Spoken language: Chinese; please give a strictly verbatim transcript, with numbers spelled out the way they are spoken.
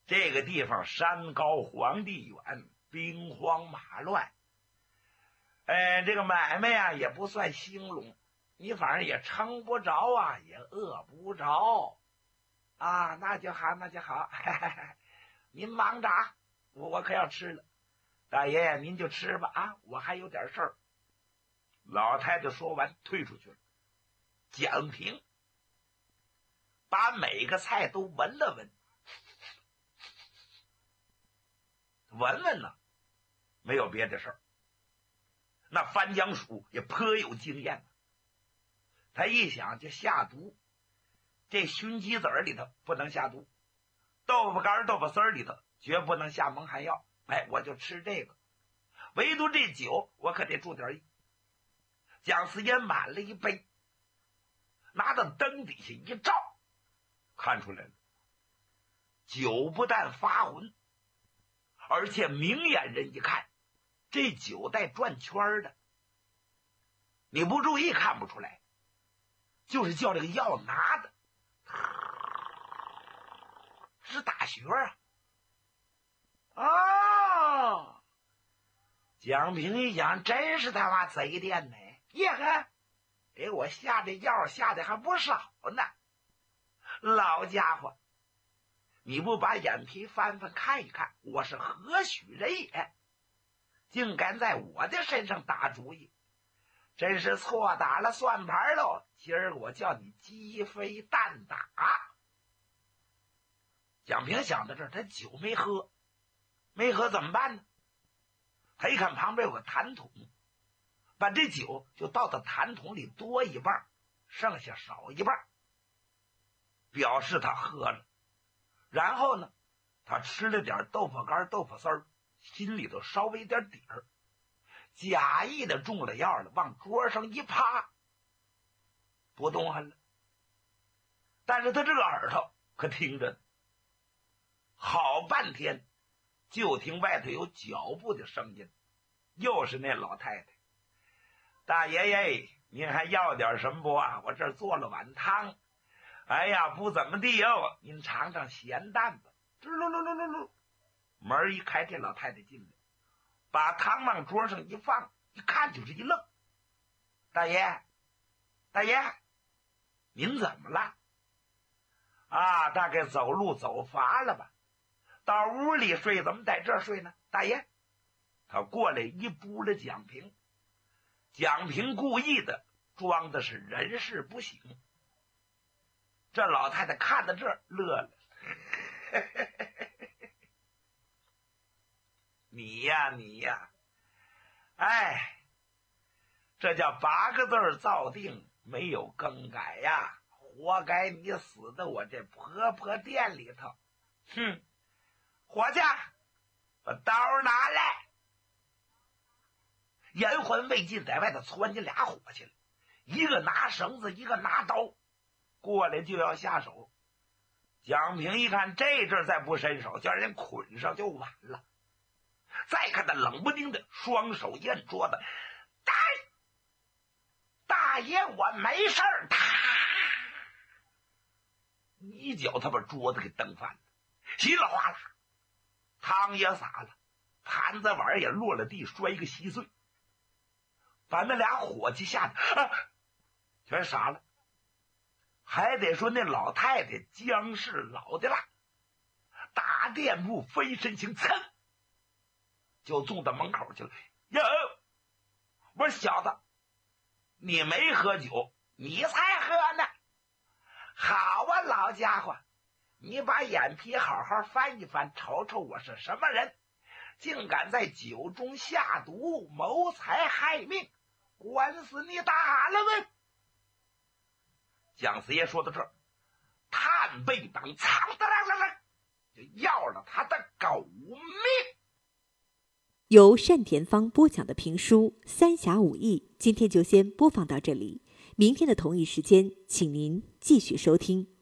这个地方山高皇帝远，兵荒马乱，呃，这个买卖啊也不算兴隆，你反正也撑不着啊，也饿不着啊。那就好，那就好，嘿嘿嘿，您忙着啊，我我可要吃了。大爷爷您就吃吧啊，我还有点事儿。老太太说完退出去了。蒋平把每个菜都闻了闻，闻闻呢，没有别的事儿。那番江鼠也颇有经验，他一想就下毒，这熏鸡子儿里头不能下毒，豆腐干豆腐丝儿里头绝不能下蒙汗药，哎，我就吃这个，唯独这酒我可得注点意。蒋四爷满了一杯，拿到灯底下一照，看出来了，酒不但发浑，而且明眼人一看，这酒带转圈的，你不注意看不出来，就是叫这个药拿的直打旋啊！哦，蒋平一想，真是他妈贼店呢！耶呵，给我下这药下的还不少呢。老家伙，你不把眼皮翻翻看一看，我是何许人也，竟敢在我的身上打主意，真是错打了算盘喽！今儿我叫你鸡飞蛋打。蒋平想到这儿，他酒没喝，没喝怎么办呢？他一看旁边有个痰桶，把这酒就倒到痰桶里，多一半，剩下少一半，表示他喝了。然后呢，他吃了点豆腐干豆腐丝儿，心里头稍微点底儿，假意的中了药了，往桌上一趴，不动弹了。但是他这个耳朵可听着呢，好半天就听外头有脚步的声音，又是那老太太。大爷爷，您还要点什么不啊？我这儿做了碗汤，哎呀，不怎么地哦，您尝尝咸淡吧。噜噜噜噜噜噜，门一开，这老太太进来，把汤往桌上一放，一看就是一愣。大爷，大爷，您怎么了？啊，大概走路走乏了吧？到屋里睡，怎么在这儿睡呢？大爷，他过来一扑了蒋平，蒋平故意的装的是人事不省。这老太太看到这儿乐了，你呀你呀，哎，这叫八个字造定，没有更改呀，活该你死在我这婆婆店里头。哼，伙计，把刀拿来。延环未尽，在外头窜进俩伙计了，一个拿绳子，一个拿刀，过来就要下手。蒋平一看，这阵再不伸手，叫人捆上就晚了。再看他冷不丁的双手一摁桌子，大大爷我没事儿，他一脚他把桌子给蹬翻了，稀里哗啦，汤也洒了，盘子碗也落了地，摔个稀碎，把那俩伙计吓得、啊、全傻了。还得说那老太太姜氏老的辣，打垫步飞身行，噌就纵到门口去了。哟，我说小子，你没喝酒，你才喝呢。好啊，老家伙，你把眼皮好好翻一翻，瞅瞅我是什么人，竟敢在酒中下毒，谋财害命，官司你打了问。蒋四爷说到这儿，探背党藏的啦啦啦，就要了他的狗命。 由单田芳播讲的评书《三侠五义》，今天就先播放到这里。明天的同一时间，请您继续收听。